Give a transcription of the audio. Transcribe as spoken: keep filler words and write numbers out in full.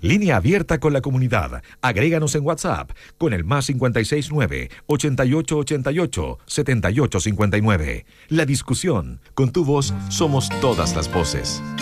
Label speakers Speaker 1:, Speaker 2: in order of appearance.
Speaker 1: Línea abierta con la comunidad. Agréganos en WhatsApp con el más cinco seis nueve, ocho ocho ocho ocho, siete ocho cinco nueve. La discusión. Con tu voz somos todas las voces.